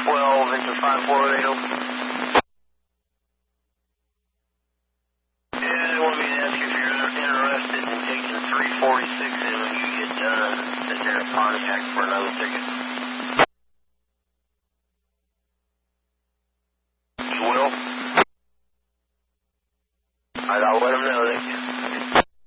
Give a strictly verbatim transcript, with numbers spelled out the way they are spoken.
twelve, Victor five four eight zero. Yeah, they want me to ask you if you're interested in taking three forty-six in when you get done, that they're in contact for another ticket. You will? Alright, I'll let them know